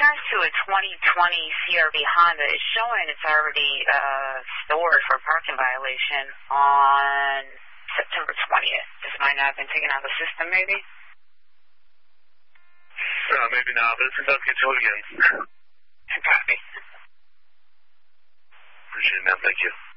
regards to a 2020 CRV Honda, it's showing it's already stored for a parking violation on September 20th. This might not have been taken out of the system, maybe? Maybe not, but it's about to get towed again. Copy. Appreciate it, man. Thank you.